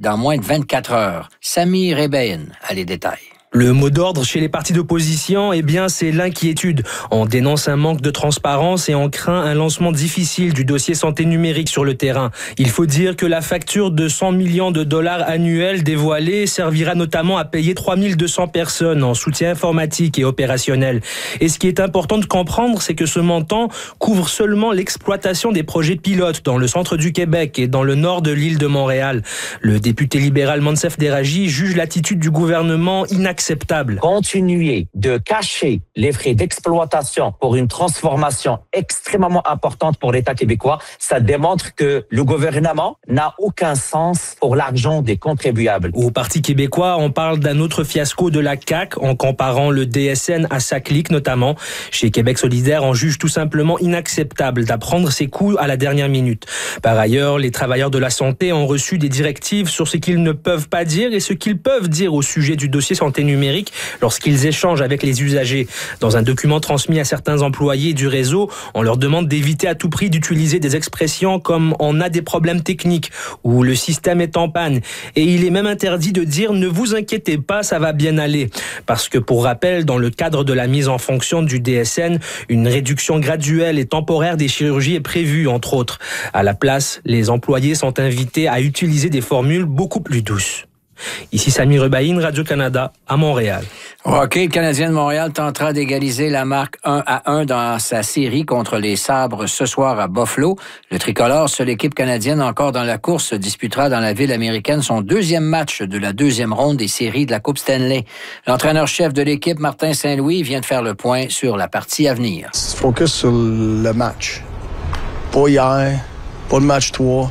dans moins de 24 heures. Sami Rebaïn a les détails. Le mot d'ordre chez les partis d'opposition, c'est l'inquiétude. On dénonce un manque de transparence et on craint un lancement difficile du dossier santé numérique sur le terrain. Il faut dire que la facture de 100 millions de dollars annuels dévoilée servira notamment à payer 3200 personnes en soutien informatique et opérationnel. Et ce qui est important de comprendre, c'est que ce montant couvre seulement l'exploitation des projets pilotes dans le centre du Québec et dans le nord de l'île de Montréal. Le député libéral Monsef Déragi juge l'attitude du gouvernement inacceptable. Continuer de cacher les frais d'exploitation pour une transformation extrêmement importante pour l'État québécois, ça démontre que le gouvernement n'a aucun sens pour l'argent des contribuables. Au Parti québécois, on parle d'un autre fiasco de la CAQ en comparant le DSN à sa clique notamment. Chez Québec solidaire, on juge tout simplement inacceptable d'apprendre ses coups à la dernière minute. Par ailleurs, les travailleurs de la santé ont reçu des directives sur ce qu'ils ne peuvent pas dire et ce qu'ils peuvent dire au sujet du dossier santé numérique lorsqu'ils échangent avec les usagers. Dans un document transmis à certains employés du réseau, on leur demande d'éviter à tout prix d'utiliser des expressions comme « on a des problèmes techniques » ou « le système est en panne ». Et il est même interdit de dire « ne vous inquiétez pas, ça va bien aller ». Parce que pour rappel, dans le cadre de la mise en fonction du DSN, une réduction graduelle et temporaire des chirurgies est prévue, entre autres. À la place, les employés sont invités à utiliser des formules beaucoup plus douces. Ici Sami Rebaïn, Radio-Canada, à Montréal. OK, le Canadien de Montréal tentera d'égaliser la marque 1-1 dans sa série contre les Sabres ce soir à Buffalo. Le tricolore, seule équipe canadienne encore dans la course, disputera dans la ville américaine son deuxième match de la deuxième ronde des séries de la Coupe Stanley. L'entraîneur-chef de l'équipe, Martin Saint-Louis, vient de faire le point sur la partie à venir. Focus sur le match. Pas hier, pas le match 3.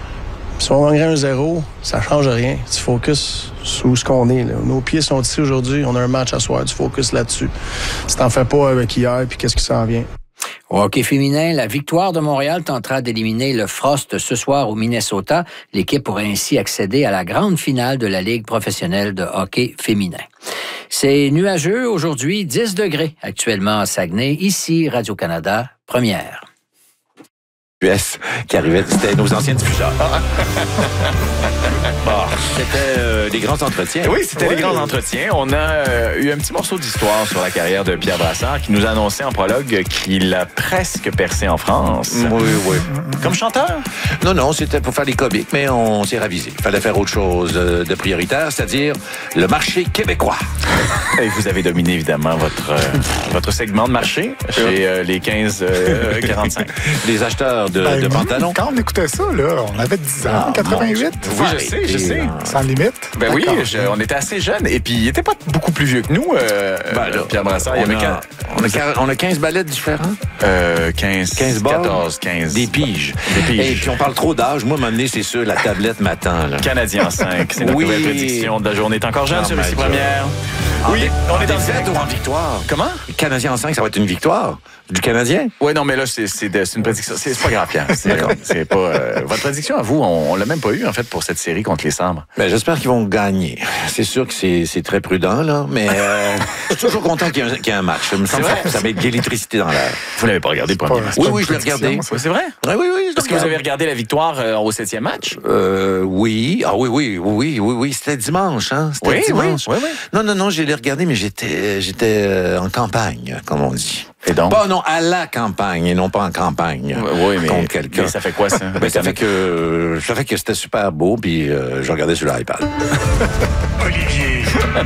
Si on gagnerait 1-0, ça ne change rien. Tu focuses sur ce qu'on est. Là. Nos pieds sont ici aujourd'hui. On a un match à soir. Tu focuses là-dessus. Si t'en fais pas avec hier, puis qu'est-ce qui s'en vient? Au hockey féminin, la victoire de Montréal tentera d'éliminer le Frost ce soir au Minnesota. L'équipe pourrait ainsi accéder à la grande finale de la Ligue professionnelle de hockey féminin. C'est nuageux aujourd'hui, 10 degrés actuellement à Saguenay. Ici, Radio-Canada, première. US qui arrivait, c'était nos anciens diffuseurs. Bon, c'était des grands entretiens. Oui, c'était des grands entretiens. On a eu un petit morceau d'histoire sur la carrière de Pierre Brassard qui nous a annoncé en prologue qu'il a presque percé en France. Oui. Comme chanteur? Non, c'était pour faire des comiques, mais on s'est ravisé. Il fallait faire autre chose de prioritaire, c'est-à-dire le marché québécois. Et vous avez dominé évidemment votre segment de marché chez les 15-45. Les acheteurs de pantalons. Quand on écoutait ça, là, on avait 10 ans, 88. Oui, je sais. Sans limite. Ben oui, on était assez jeunes. Et puis, il n'était pas beaucoup plus vieux que nous, Pierre Brassard. On a 15 ballettes différents. 15 balles. 14, 15. Des piges. Et puis, on parle trop d'âge. Moi, à un moment donné, c'est sûr, la tablette m'attend. Là. Canadien 5. C'est notre nouvelle prédiction de la journée. T'es encore jeune sur les 6 premières. Oui, on est dans le défaite ou en victoire? Comment? Canadien en 5, ça va être une victoire du Canadien? Oui, non, mais là, c'est une prédiction. C'est pas grave, Pierre. C'est pas... votre prédiction à vous, on l'a même pas eu, en fait, pour cette série contre les Sabres. Ben, j'espère qu'ils vont gagner. C'est sûr que c'est très prudent, là, mais je suis toujours content qu'il y ait un match. Ça me semble que ça va être de l'électricité dans l'air. Vous l'avez pas regardé, le premier match? Oui, je l'ai regardé. C'est vrai? Oui. Est-ce que vous avez regardé la victoire au 7e match? Oui. Ah oui. C'était dimanche, hein? C'était dimanche. Oui. Non, je l'ai regardé, mais j'étais en campagne, comme on dit. Et donc? Bon, non, à la campagne, et non pas en campagne. Oui, mais, contre quelqu'un. Mais ça fait quoi, ça? Ça fait que c'était super beau, puis je regardais sur l'iPad. Olivier.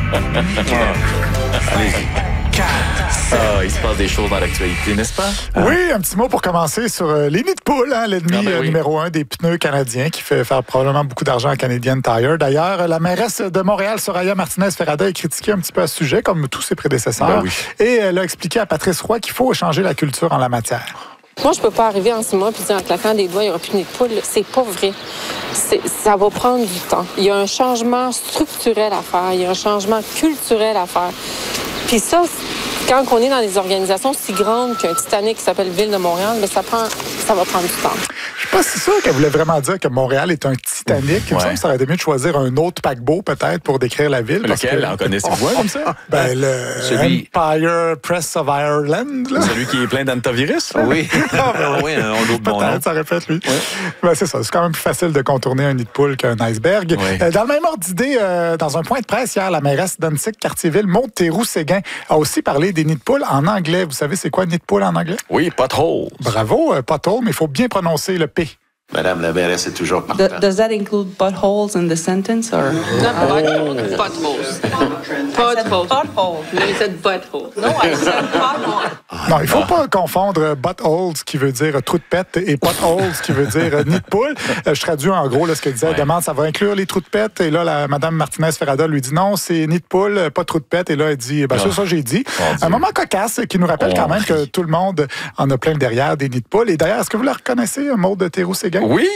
Allez-y. Il se passe des choses dans l'actualité, n'est-ce pas? Oui, un petit mot pour commencer sur les nids de poule, hein, l'ennemi numéro 1 des pneus canadiens qui fait faire probablement beaucoup d'argent à Canadian Tire. D'ailleurs, la mairesse de Montréal, Soraya Martinez-Ferrada, a critiqué un petit peu à ce sujet, comme tous ses prédécesseurs. Et elle a expliqué à Patrice Roy qu'il faut changer la culture en la matière. Moi, je peux pas arriver en 6 mois et dire en claquant des doigts, il n'y aura plus de nid de poule. C'est pas vrai. Ça va prendre du temps. Il y a un changement structurel à faire. Il y a un changement culturel à faire. Puis ça, quand on est dans des organisations si grandes qu'un Titanic qui s'appelle Ville de Montréal, bien, ça va prendre du temps. Je suis pas si sûr qu'elle voulait vraiment dire que Montréal est un Titanic. Titanic. Il me semble que ça aurait été mieux de choisir un autre paquebot, peut-être, pour décrire la ville. Lequel? En connaissez-vous comme ça? Ben, le Empire Press of Ireland. Là. Celui qui est plein d'antivirus? Oui. Oui, on l'autre bon nom. Ça répète, lui. Ouais. Ben, c'est ça. C'est quand même plus facile de contourner un nid de poule qu'un iceberg. Oui. Dans le même ordre d'idée, dans un point de presse hier, la mairesse d'Annecy-Cartierville, Maude Théroux-Séguin, a aussi parlé des nids de poule en anglais. Vous savez, c'est quoi nid de poule en anglais? Oui, pothole. Bravo, pothole, mais il faut bien prononcer le P. Madame la mairesse est toujours partante. Does that include buttholes in the sentence? Or? Not buttholes. Potholes. Potholes. Pothole. No, you said butthole. No, I said pothole. Non, il ne faut pas confondre buttholes, qui veut dire trou de pète, et potholes, qui veut dire nid de poule. Je traduis en gros là, ce qu'elle disait. Elle demande, ça va inclure les trous de pète. Et là, Mme Martinez-Ferrada lui dit non, c'est nid de poule, pas trou de pète. Et là, elle dit, c'est ça, j'ai dit. Un moment cocasse qui nous rappelle quand même que tout le monde en a plein derrière des nids de poule. Et d'ailleurs, est-ce que vous la reconnaissez, Maude Théroux-Séguin? Oui!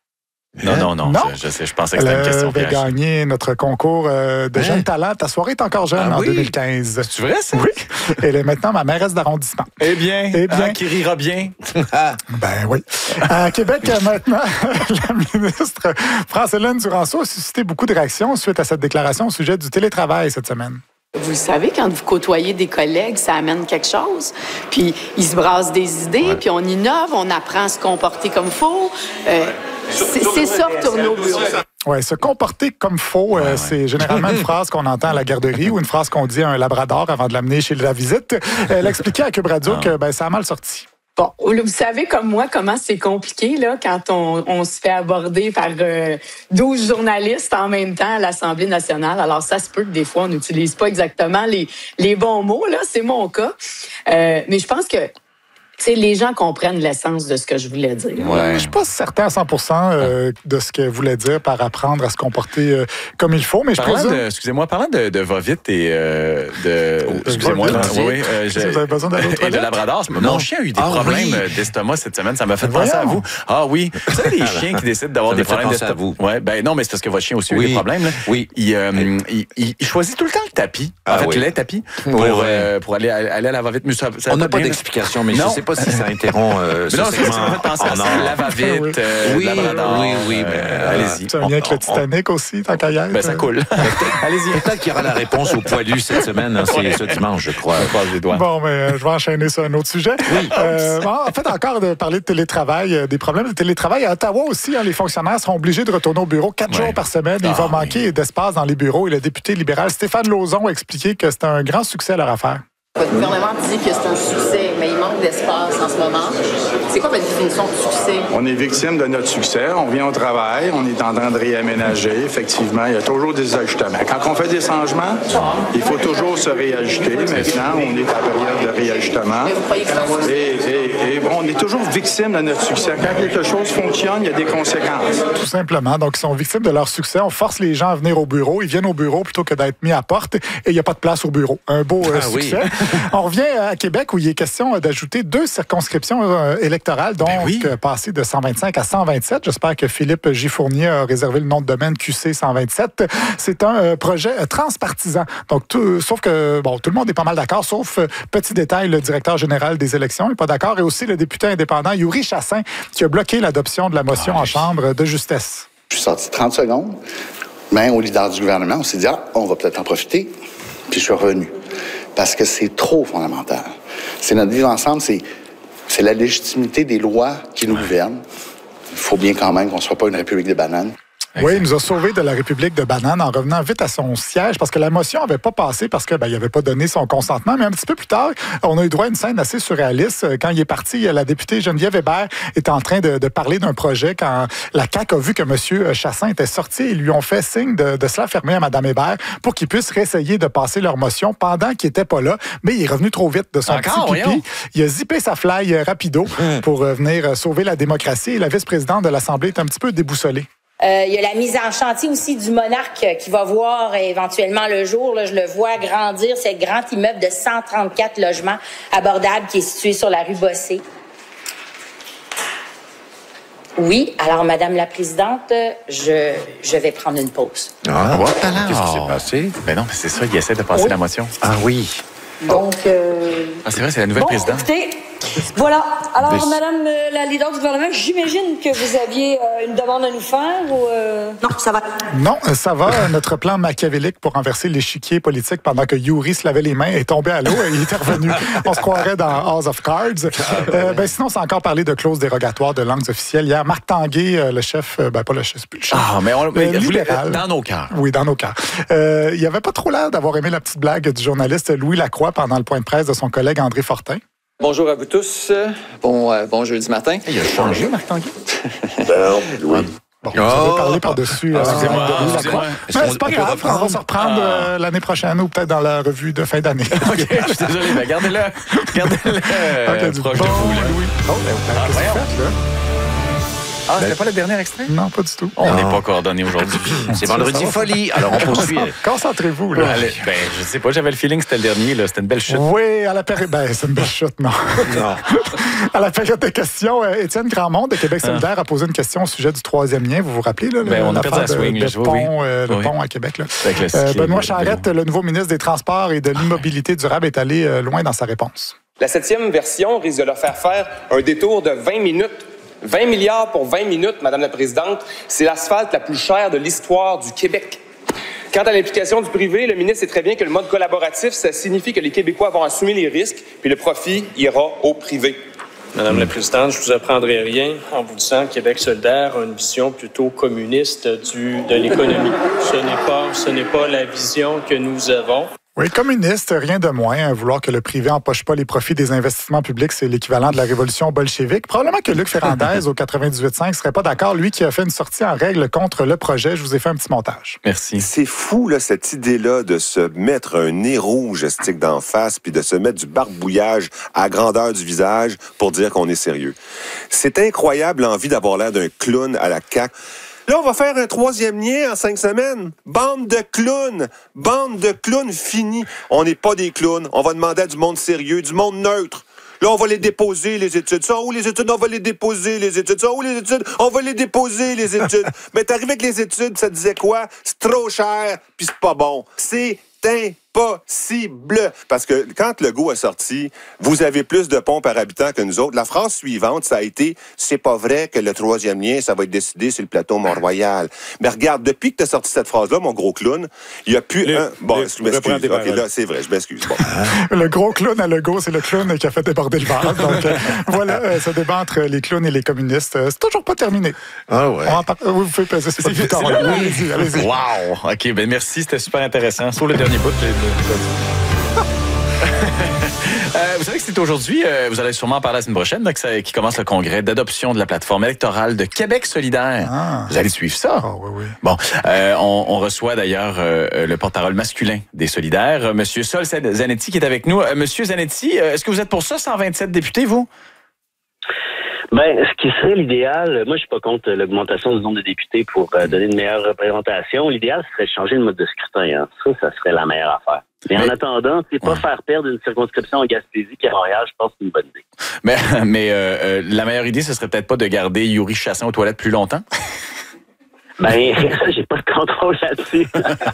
Non. Je pensais que c'était une question piège. Elle avait gagné notre concours de jeunes talents. Ta soirée est encore jeune en 2015. C'est vrai, ça? Oui. Elle est maintenant ma mairesse d'arrondissement. Eh bien, qui rira bien. Ben oui. À Québec, maintenant, la ministre France-Hélène Duranceau a suscité beaucoup de réactions suite à cette déclaration au sujet du télétravail cette semaine. Vous le savez, quand vous côtoyez des collègues, ça amène quelque chose. Puis ils se brassent des idées, puis on innove, on apprend à se comporter comme il faut. C'est ça, retourner au bureau. Oui, se comporter comme faut, c'est généralement une phrase qu'on entend à la garderie ou une phrase qu'on dit à un labrador avant de l'amener chez la visite. Elle expliquait à Cube Radio que ça a mal sorti. Bon, vous savez comme moi comment c'est compliqué là quand on se fait aborder par 12 journalistes en même temps à l'Assemblée nationale. Alors ça se peut que des fois on n'utilise pas exactement les bons mots là, c'est mon cas. Mais je pense que les gens comprennent l'essence de ce que je voulais dire. Ouais. Je ne suis pas certain à 100% de ce qu'elle voulait dire par apprendre à se comporter comme il faut, mais je présume... Excusez-moi, parlant de va-vite et de... excusez-moi. Oui, vous avez besoin d'aller aux toilettes? Et de labrador. Mon chien a eu des problèmes d'estomac cette semaine. Ça m'a fait penser à vous. Ah oui. Vous savez, les chiens qui décident d'avoir des problèmes d'estomac. Ouais, ben non, mais c'est parce que votre chien aussi a eu des problèmes. Là. Oui. Il choisit tout le temps le tapis. En fait, le tapis pour aller à la va-vite. On n'a pas d'explication, mais je ne sais pas si ça interrompt ce segment. Ça m'a fait penser à ça. La va-vite, labrador. Oui, mais allez-y. Tu as un lien avec le Titanic aussi, tant qu'à y être? Ben, ça coule. Allez-y. Peut-être qu'il y aura la réponse au poilu cette semaine. C'est ce dimanche, je crois. Bon, mais je vais enchaîner sur un autre sujet. Oui. En fait, encore de parler de télétravail, des problèmes de télétravail. À Ottawa aussi, les fonctionnaires seront obligés de retourner au bureau 4 jours par semaine. Il va manquer d'espace dans les bureaux. Et le député libéral Stéphane Lauzon a expliqué que c'est un grand succès leur affaire. Le gouvernement dit que c'est un succès, mais il manque d'espace en ce moment. C'est quoi votre définition de succès? On est victime de notre succès. On vient au travail, on est en train de réaménager. Effectivement, il y a toujours des ajustements. Quand on fait des changements, il faut toujours se réajuster. Maintenant, on est en période de réajustement. Mais vous croyez que c'est un succès? Et on est toujours victime de notre succès. Quand quelque chose fonctionne, il y a des conséquences. Tout simplement. Donc, ils sont victimes de leur succès. On force les gens à venir au bureau. Ils viennent au bureau plutôt que d'être mis à porte. Et il n'y a pas de place au bureau. Un beau succès. Oui. On revient à Québec où il est question d'ajouter 2 circonscriptions électorales, donc passer de 125 à 127. J'espère que Philippe J. Fournier a réservé le nom de domaine QC 127. C'est un projet transpartisan. Donc, sauf que, tout le monde est pas mal d'accord, sauf, petit détail, le directeur général des élections n'est pas d'accord et aussi le député indépendant Yuri Chassin qui a bloqué l'adoption de la motion en Chambre de justesse. Je suis sorti 30 secondes. Mais au leader du gouvernement, on s'est dit, on va peut-être en profiter. Puis je suis revenu. Parce que c'est trop fondamental. C'est notre vivre ensemble, c'est la légitimité des lois qui nous gouvernent. Il faut bien quand même qu'on ne soit pas une république de bananes. Oui, il nous a sauvés de la République de banane en revenant vite à son siège parce que la motion n'avait pas passé parce qu'il n'avait pas donné son consentement. Mais un petit peu plus tard, on a eu droit à une scène assez surréaliste. Quand il est parti, la députée Geneviève Hébert était en train de parler d'un projet quand la CAQ a vu que M. Chassin était sorti. Ils lui ont fait signe de se la fermer à Mme Hébert pour qu'ils puissent réessayer de passer leur motion pendant qu'il n'était pas là. Mais il est revenu trop vite de son petit pipi. Il a zippé sa fly rapido pour venir sauver la démocratie. Et la vice-présidente de l'Assemblée est un petit peu déboussolée. Il y a la mise en chantier aussi du Monarque qui va voir éventuellement le jour. Là, je le vois grandir, ce grand immeuble de 134 logements abordables qui est situé sur la rue Bossé. Oui, alors, Madame la Présidente, je vais prendre une pause. Qu'est-ce qui s'est passé? Ben non, mais c'est ça, il essaie de passer la motion. Ah oui. Donc... c'est vrai, c'est la nouvelle présidente. Écoutez, Voilà. Alors, Madame la leader du gouvernement, j'imagine que vous aviez une demande à nous faire ou... Non, ça va. Non, ça va. Notre plan machiavélique pour renverser l'échiquier politique pendant que Yuri se lavait les mains est tombé à l'eau et il était revenu. On se croirait dans House of Cards. Sinon, c'est encore parlé de clauses dérogatoires de langues officielles. Hier, Marc Tanguay, le chef, pas le chef, plus le chef. Libéral. Dans nos cœurs. Oui, dans nos cœurs. Il avait pas trop l'air d'avoir aimé la petite blague du journaliste Louis Lacroix pendant le point de presse de son collègue André Fortin. Bonjour à vous tous. Bon jeudi matin. Il a changé, Marc Tanguay? Oui. Bon, vous avez parlé par-dessus. Excusez-moi. C'est pas grave, on va se reprendre l'année prochaine ou peut-être dans la revue de fin d'année. OK, je suis désolé, mais gardez-le. Proche de vous, là. Louis. Oh, qu'est-ce que vous faites, là? C'était pas le dernier extrait? Non, pas du tout. On n'est pas coordonnés aujourd'hui. C'est vendredi folie, alors on poursuit. Concentrez-vous, là. Je sais pas, j'avais le feeling que c'était le dernier, là. C'était une belle chute. Oui, à la période... c'est une belle chute, non. À la période des questions, Étienne Grandmont de Québec solidaire a posé une question au sujet du troisième lien. Vous vous rappelez, là? On a perdu la swing, le pont à Québec, là. Benoît Charette, le nouveau ministre des Transports et de l'Immobilité durable, est allé loin dans sa réponse. La 7e version risque de leur faire un détour de 20 minutes. 20 milliards pour 20 minutes, Madame la Présidente, c'est l'asphalte la plus chère de l'histoire du Québec. Quant à l'implication du privé, le ministre sait très bien que le mode collaboratif, ça signifie que les Québécois vont assumer les risques, puis le profit ira au privé. Madame la Présidente, je ne vous apprendrai rien en vous disant que Québec solidaire a une vision plutôt communiste de l'économie. Ce n'est pas la vision que nous avons. Oui, communiste, rien de moins. Vouloir que le privé empoche pas les profits des investissements publics, c'est l'équivalent de la révolution bolchevique. Probablement que Luc Ferrandez, au 98.5, serait pas d'accord. Lui qui a fait une sortie en règle contre le projet. Je vous ai fait un petit montage. Merci. C'est fou, là, cette idée-là de se mettre un nez rouge stick d'en face puis de se mettre du barbouillage à grandeur du visage pour dire qu'on est sérieux. C'est incroyable l'envie d'avoir l'air d'un clown à la CAQ. Là, on va faire un troisième lien en 5 semaines. Bande de clowns. Bande de clowns finis. On n'est pas des clowns. On va demander à du monde sérieux, du monde neutre. Là, on va les déposer, les études. Ça, où les études? On va les déposer, les études. Ça, où les études? On va les déposer, les études. Mais t'arrives avec les études, ça disait quoi? C'est trop cher, puis c'est pas bon. C'est impossible. Parce que quand Legault a sorti, vous avez plus de ponts par habitant que nous autres. La phrase suivante, ça a été, c'est pas vrai que le troisième lien, ça va être décidé sur le plateau Mont-Royal. Mais regarde, depuis que tu as sorti cette phrase-là, mon gros clown, il n'y a plus un... Bon, je m'excuse. OK, là, c'est vrai, je m'excuse. Bon. Le gros clown à Legault, c'est le clown qui a fait déborder le vase. Donc, voilà, ce débat entre les clowns et les communistes, c'est toujours pas terminé. Ah ouais. Vous pouvez peser sur le bouton. Allez-y. Wow! OK, merci, c'était super intéressant. Sur le dernier bout, vous savez que c'est aujourd'hui, vous allez sûrement en parler la semaine prochaine, donc qui commence le congrès d'adoption de la plateforme électorale de Québec solidaire. Vous allez suivre ça? Oui. Bon, on reçoit d'ailleurs le porte-parole masculin des solidaires, Monsieur Sol Zanetti, qui est avec nous. Monsieur Zanetti, est-ce que vous êtes pour ça, 127 députés, vous? Ce qui serait l'idéal, moi je suis pas contre l'augmentation du nombre de députés pour donner une meilleure représentation. L'idéal serait de changer le mode de scrutin. Ça serait la meilleure affaire. Mais en attendant, c'est pas faire perdre une circonscription en Gaspésie qu'à Montréal, je pense que c'est une bonne idée. Mais la meilleure idée, ce serait peut-être pas de garder Yuri Chassin aux toilettes plus longtemps? J'ai pas de contrôle là-dessus.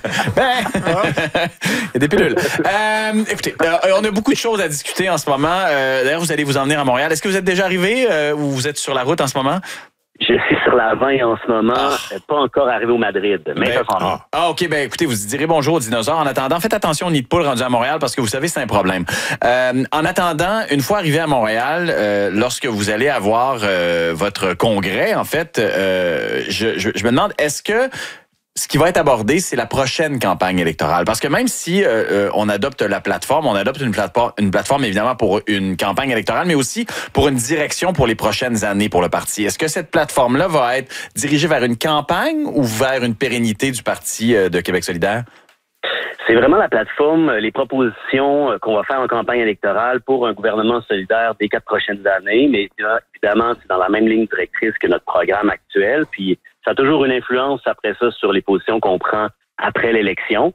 Il y a des pilules. Écoutez, on a beaucoup de choses à discuter en ce moment. D'ailleurs, vous allez vous en venir à Montréal. Est-ce que vous êtes déjà arrivé ou vous êtes sur la route en ce moment? Je suis sur la 20 en ce moment, pas encore arrivé au Madrid, mais ça s'en va. OK, écoutez, vous direz bonjour aux dinosaures. En attendant, faites attention aux nids de poules rendus à Montréal parce que vous savez, c'est un problème. En attendant, une fois arrivé à Montréal, lorsque vous allez avoir votre congrès, en fait, je me demande, est-ce que ce qui va être abordé, c'est la prochaine campagne électorale. Parce que même si on adopte la plateforme, on adopte une plateforme évidemment pour une campagne électorale, mais aussi pour une direction pour les prochaines années pour le parti. Est-ce que cette plateforme-là va être dirigée vers une campagne ou vers une pérennité du Parti de Québec solidaire? C'est vraiment la plateforme, les propositions qu'on va faire en campagne électorale pour un gouvernement solidaire des 4 prochaines années, mais évidemment, c'est dans la même ligne directrice que notre programme actuel, puis ça a toujours une influence après ça sur les positions qu'on prend après l'élection,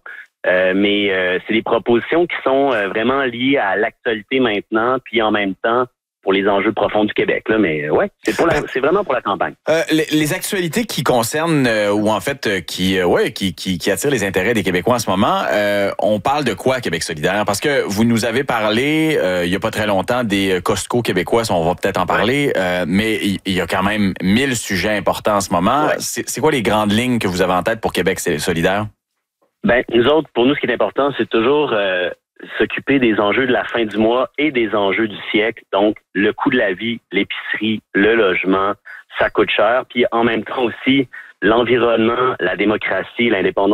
mais c'est des propositions qui sont vraiment liées à l'actualité maintenant, puis en même temps pour les enjeux profonds du Québec. Là, mais ouais, c'est vraiment pour la campagne. Les actualités qui concernent ou en fait qui attirent les intérêts des Québécois en ce moment, on parle de quoi Québec solidaire? Parce que vous nous avez parlé il y a pas très longtemps des Costco québécois, on va peut-être en parler, mais il y a quand même 1000 sujets importants en ce moment. Ouais. C'est quoi les grandes lignes que vous avez en tête pour Québec solidaire? Ben nous autres, pour nous, ce qui est important, c'est toujours s'occuper des enjeux de la fin du mois et des enjeux du siècle. Donc, le coût de la vie, l'épicerie, le logement, ça coûte cher. Puis en même temps aussi, l'environnement, la démocratie, l'indépendance